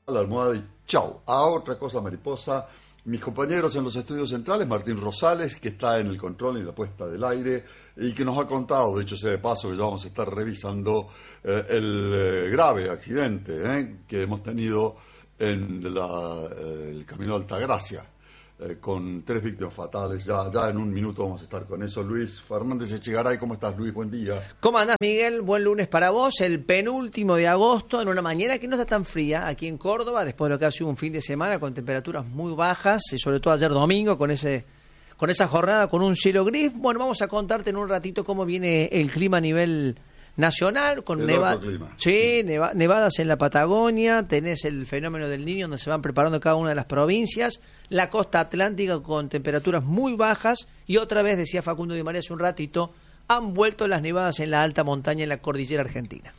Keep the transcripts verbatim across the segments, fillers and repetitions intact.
la almohada y chau, a otra cosa mariposa. Mis compañeros en los estudios centrales, Martín Rosales, que está en el control y la puesta del aire, y que nos ha contado, de hecho sea de paso, que ya vamos a estar revisando eh, el eh, grave accidente eh, que hemos tenido en la, eh, el Camino de Altagracia, eh, con tres víctimas fatales. Ya, ya en un minuto vamos a estar con eso. Luis Fernández Echegaray, ¿cómo estás, Luis? Buen día. ¿Cómo andás, Miguel? Buen lunes para vos, el penúltimo de agosto, en una mañana que no está tan fría aquí en Córdoba, después de lo que ha sido un fin de semana con temperaturas muy bajas, y sobre todo ayer domingo con ese con esa jornada con un cielo gris. Bueno, vamos a contarte en un ratito cómo viene el clima a nivel nacional, con neva sí, neva nevadas en la Patagonia, tenés el fenómeno del Niño donde se van preparando cada una de las provincias, la costa atlántica con temperaturas muy bajas, y otra vez, decía Facundo Di María hace un ratito, han vuelto las nevadas en la alta montaña en la cordillera argentina.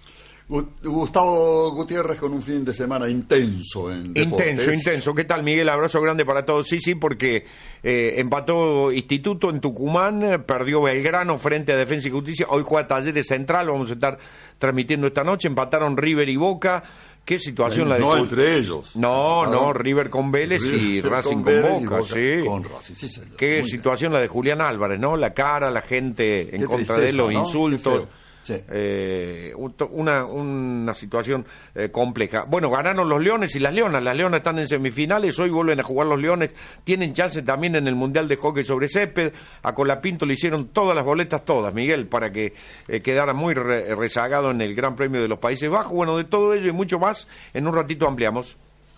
Gustavo Gutiérrez con un fin de semana intenso en deportes. Intenso, intenso. ¿Qué tal, Miguel? Abrazo grande para todos. Sí, sí, porque eh, empató Instituto en Tucumán, perdió Belgrano frente a Defensa y Justicia, hoy juega Talleres Central, vamos a estar transmitiendo esta noche, empataron River y Boca. ¿Qué situación no, la de No entre ellos. No, no, River con Vélez River, y Racing con, con Boca, Boca, sí. Con Racing, sí, señor. Qué Muy situación bien. La de Julián Álvarez, ¿no? La cara, la gente en Qué contra tristeza, de él, los ¿no? insultos. Sí. Eh, una, una situación eh, compleja. Bueno, ganaron los Leones y las Leonas. Las Leonas están en semifinales, hoy vuelven a jugar los Leones. Tienen chance también en el Mundial de Hockey sobre Césped. A Colapinto le hicieron todas las boletas, todas, Miguel, para que eh, quedara muy re rezagado en el Gran Premio de los Países Bajos. Bueno, de todo ello y mucho más, en un ratito ampliamos.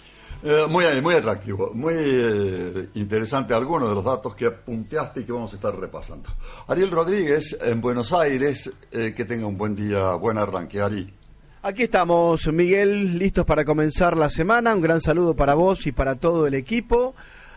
Eh, muy, muy atractivo, muy eh, interesante algunos de los datos que punteaste y que vamos a estar repasando. Ariel Rodríguez, en Buenos Aires, eh, que tenga un buen día, buen arranque, Ari. Aquí estamos, Miguel, listos para comenzar la semana. Un gran saludo para vos y para todo el equipo.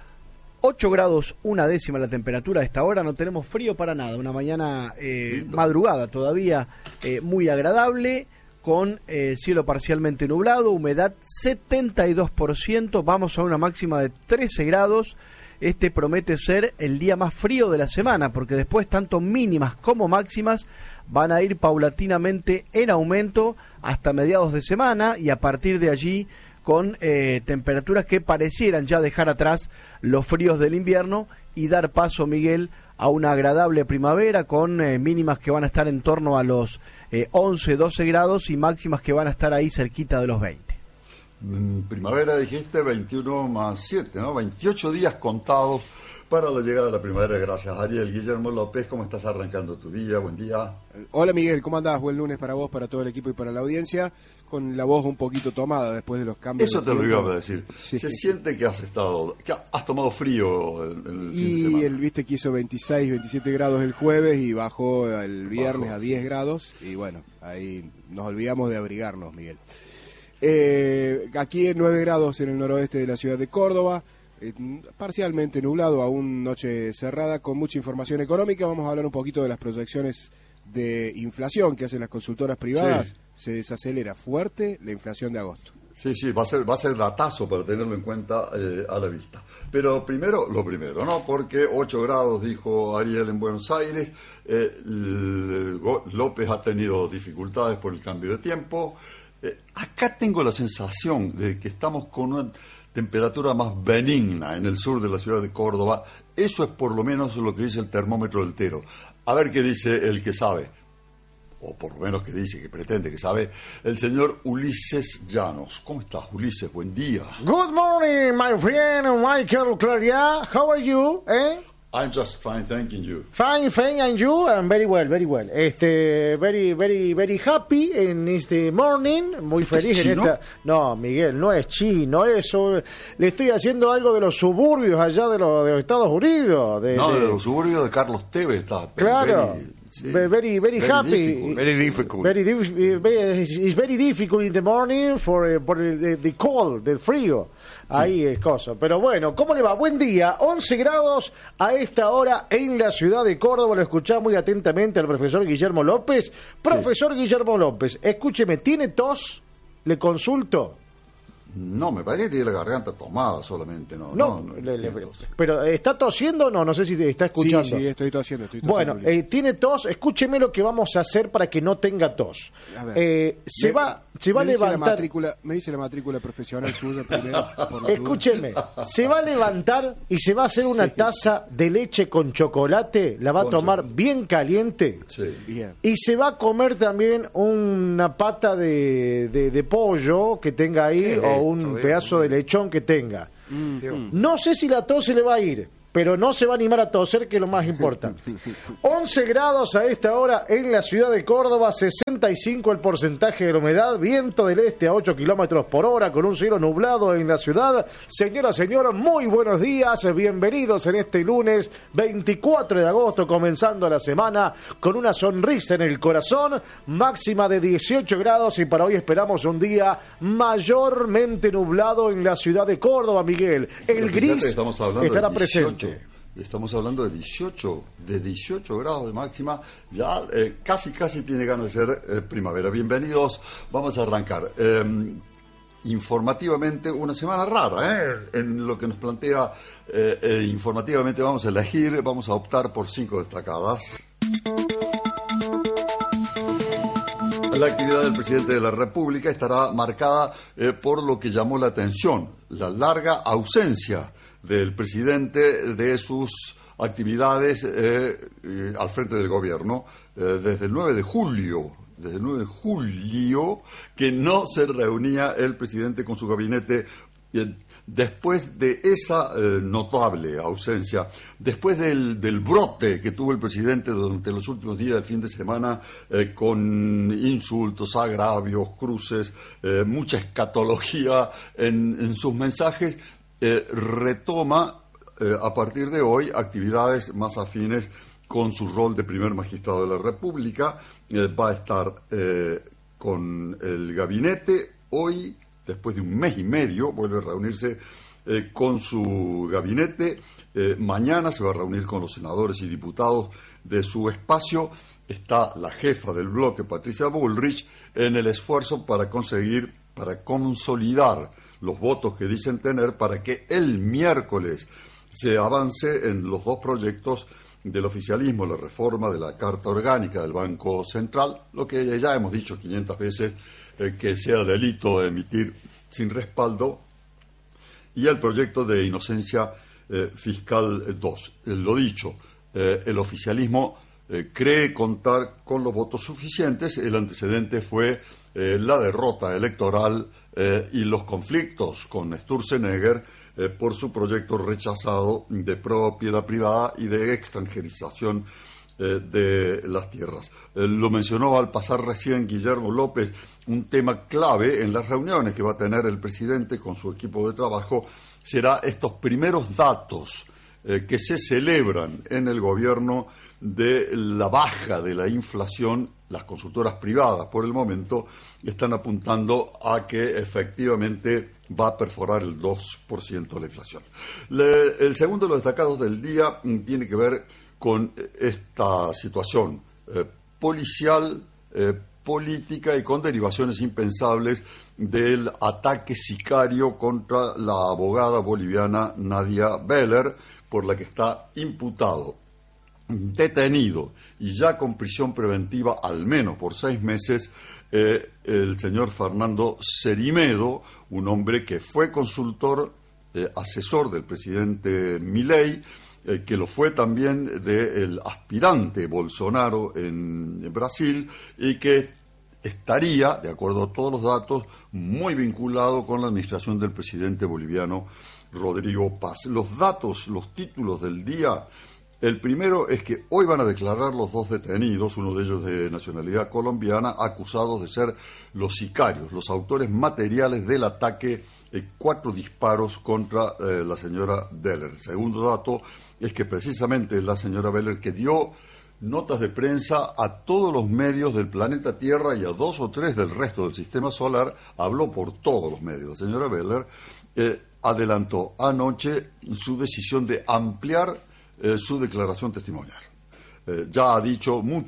ocho grados, una décima la temperatura a esta hora, no tenemos frío para nada. Una mañana eh, madrugada todavía eh, muy agradable, con eh, cielo parcialmente nublado, humedad setenta y dos por ciento, vamos a una máxima de trece grados. Este promete ser el día más frío de la semana, porque después tanto mínimas como máximas van a ir paulatinamente en aumento hasta mediados de semana, y a partir de allí con eh, temperaturas que parecieran ya dejar atrás los fríos del invierno y dar paso, Miguel, a una agradable primavera con eh, mínimas que van a estar en torno a los eh, once, doce grados y máximas que van a estar ahí cerquita de los veinte. Mm, primavera dijiste veintiuno más siete, ¿no? veintiocho días contados para la llegada de la primavera. Gracias, Ariel. Guillermo López, ¿cómo estás arrancando tu día? Buen día. Hola, Miguel, ¿cómo andás? Buen lunes para vos, para todo el equipo y para la audiencia, con la voz un poquito tomada después de los cambios. Eso de te tiempo. lo iba a decir. Sí. Se siente que has estado, que has tomado frío el, el y fin de semana. el viste que hizo veintiséis, veintisiete grados el jueves y bajó el viernes Bajó, a diez sí. grados, y bueno, ahí nos olvidamos de abrigarnos, Miguel. Eh, aquí en nueve grados en el noroeste de la ciudad de Córdoba, eh, parcialmente nublado, aún noche cerrada, con mucha información económica. Vamos a hablar un poquito de las proyecciones de inflación que hacen las consultoras privadas. Sí. Se desacelera fuerte la inflación de agosto. Sí, sí, va a ser, va a ser datazo para tenerlo en cuenta eh, a la vista. Pero primero, lo primero, ¿no? Porque ocho grados, dijo Ariel, en Buenos Aires. Eh, López ha tenido dificultades por el cambio de tiempo. Eh, acá tengo la sensación de que estamos con una temperatura más benigna en el sur de la ciudad de Córdoba. Eso es por lo menos lo que dice el termómetro del Tero. A ver qué dice el que sabe, o por lo menos que dice, que pretende que sabe, el señor Ulises Llanos. ¿Cómo estás, Ulises? Buen día. Good morning, my friend Michael Claria. How are you? Eh? I'm just fine, thanking you. Fine, fine, and you? I'm very well, very well. Este, very, very, very happy in este morning. Muy feliz en esta. No, Miguel, no es chino, eso. Le estoy haciendo algo de los suburbios allá de los, de los Estados Unidos. De, no, de, de los suburbios de Carlos Tevez está. Claro. Very, sí, very, very, very happy. Difficult. Very difficult. Very, dif- very, it's very difficult in the morning for, uh, for the, the cold, the frío. Ahí sí. Es cosa. Pero bueno, ¿cómo le va? Buen día. once grados a esta hora en la ciudad de Córdoba. Lo escuchamos muy atentamente al profesor Guillermo López. Profesor sí. Guillermo López, escúcheme, ¿tiene tos? ¿Le consulto? No, me parece que tiene la garganta tomada solamente, ¿no? No, no, no le- le- tiene tos. pero ¿está tosiendo o no? No sé si te está escuchando. Sí, sí, estoy tosiendo, estoy tosiendo. Bueno, Luis. eh, tiene tos. Escúcheme lo que vamos a hacer para que no tenga tos. A ver. Eh, se Me- va, se va a me dice la levantar. matrícula, me dice la matrícula profesional suya primero. por la duda. Escúcheme, se va a levantar y se va a hacer una taza de leche con chocolate. La va a Con tomar chocolate. bien caliente. Sí. Bien. Y se va a comer también una pata de, de- de pollo que tenga ahí Qué o esto, un eh, pedazo de lechón que tenga. Dios. No sé si la tos se le va a ir, pero no se va a animar a toser, que es lo más importante. once grados a esta hora en la ciudad de Córdoba, sesenta y cinco el porcentaje de la humedad, viento del este a ocho kilómetros por hora, con un cielo nublado en la ciudad. Señora, señor, muy buenos días, bienvenidos en este lunes veinticuatro de agosto, comenzando la semana con una sonrisa en el corazón, máxima de dieciocho grados, y para hoy esperamos un día mayormente nublado en la ciudad de Córdoba, Miguel. El Pero fíjate, gris estamos hablando estará de dieciocho. presente. Estamos hablando de dieciocho, de dieciocho grados de máxima, ya eh, casi casi tiene ganas de ser eh, primavera. Bienvenidos, vamos a arrancar. Eh, informativamente, una semana rara, ¿eh? En lo que nos plantea, eh, eh, informativamente vamos a elegir, vamos a optar por cinco destacadas. La actividad del presidente de la República estará marcada eh, por lo que llamó la atención, la larga ausencia del presidente de sus actividades eh, eh, al frente del gobierno eh, desde el nueve de julio. Desde el nueve de julio que no se reunía el presidente con su gabinete. eh, Después de esa eh, notable ausencia, después del, del brote que tuvo el presidente durante los últimos días del fin de semana, eh, con insultos, agravios, cruces, eh, mucha escatología en, en sus mensajes, eh, retoma eh, a partir de hoy actividades más afines con su rol de primer magistrado de la República. Eh, va a estar eh, con el gabinete hoy. Después de un mes y medio, vuelve a reunirse eh, con su gabinete. Eh, mañana se va a reunir con los senadores y diputados de su espacio. Está la jefa del bloque, Patricia Bullrich, en el esfuerzo para conseguir, para consolidar los votos que dicen tener para que el miércoles se avance en los dos proyectos del oficialismo, la reforma de la Carta Orgánica del Banco Central, lo que ya hemos dicho quinientas veces, eh, que sea delito emitir sin respaldo, y el proyecto de inocencia eh, fiscal dos. Eh, lo dicho, eh, el oficialismo eh, cree contar con los votos suficientes. El antecedente fue eh, la derrota electoral eh, y los conflictos con Sturzenegger eh, por su proyecto rechazado de propiedad privada y de extranjerización eh, de las tierras. Eh, lo mencionó al pasar recién Guillermo López, un tema clave en las reuniones que va a tener el presidente con su equipo de trabajo será estos primeros datos eh, que se celebran en el gobierno de la baja de la inflación. Las consultoras privadas por el momento están apuntando a que efectivamente va a perforar el dos por ciento de la inflación. Le, el segundo de los destacados del día mm, tiene que ver con esta situación eh, policial, eh, política y con derivaciones impensables del ataque sicario contra la abogada boliviana Nadia Beller, por la que está imputado, detenido y ya con prisión preventiva al menos por seis meses eh, el señor Fernando Cerimedo, un hombre que fue consultor, eh, asesor del presidente Milei, eh, que lo fue también del aspirante Bolsonaro en, en Brasil, y que estaría, de acuerdo a todos los datos, muy vinculado con la administración del presidente boliviano Rodrigo Paz. Los datos, los títulos del día. El primero es que hoy van a declarar los dos detenidos, uno de ellos de nacionalidad colombiana, acusados de ser los sicarios, los autores materiales del ataque, eh, cuatro disparos contra eh, la señora Beller. El segundo dato es que precisamente la señora Beller, que dio notas de prensa a todos los medios del planeta Tierra y a dos o tres del resto del sistema solar, habló por todos los medios. La señora Beller eh, adelantó anoche su decisión de ampliar Eh, su declaración testimonial. Eh, ya ha dicho mucho,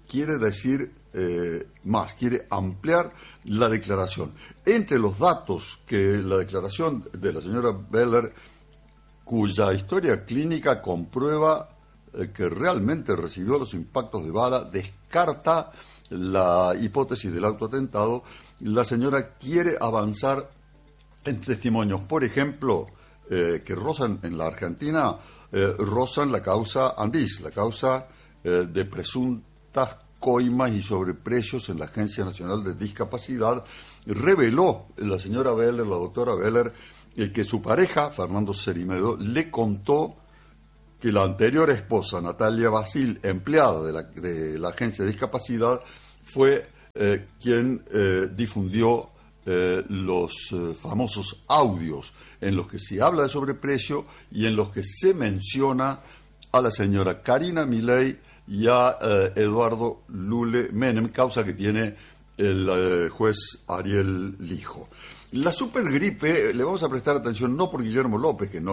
quiere decir eh, más, quiere ampliar la declaración. Entre los datos que la declaración de la señora Beller, cuya historia clínica comprueba eh, que realmente recibió los impactos de bala, descarta la hipótesis del autoatentado, la señora quiere avanzar en testimonios, por ejemplo, eh, que rozan en la Argentina, eh, rozan la causa Andís, la causa eh, de presuntas coimas y sobreprecios en la Agencia Nacional de Discapacidad. Reveló la señora Beller, la doctora Beller, eh, que su pareja, Fernando Cerimedo, le contó que la anterior esposa, Natalia Basil, empleada de la, de la Agencia de Discapacidad, fue eh, quien eh, difundió eh, los eh, famosos audios en los que se habla de sobreprecio y en los que se menciona a la señora Karina Milei y a eh, Eduardo Lule Menem, causa que tiene el eh, juez Ariel Lijo. La supergripe, le vamos a prestar atención no por Guillermo López, que no